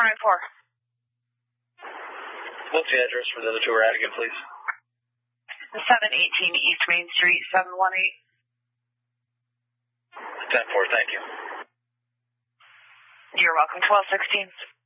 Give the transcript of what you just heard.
What's the address for the other two we're at again, please? 718 East Main Street, 718. 10-4, thank you. You're welcome. 1216.